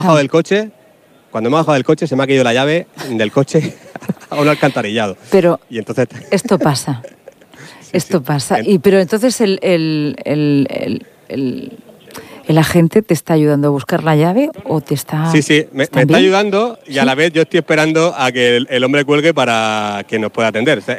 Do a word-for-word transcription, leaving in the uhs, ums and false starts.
bajado del coche, cuando me he bajado del coche se me ha caído la llave del coche a un alcantarillado. Pero y entonces... esto pasa. sí, esto sí. pasa. Y, pero entonces el, el, el, el, el, el agente te está ayudando a buscar la llave o te está... Sí, sí, me, me está ayudando y a ¿Sí? la vez yo estoy esperando a que el, el hombre cuelgue para que nos pueda atender.